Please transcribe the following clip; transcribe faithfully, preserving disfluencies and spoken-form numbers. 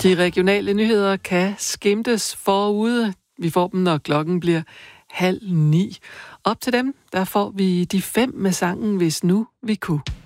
De regionale nyheder kan skimtes forude. Vi får dem, når klokken bliver halv ni. Op til dem, der får vi de fem med sangen, hvis nu vi kunne.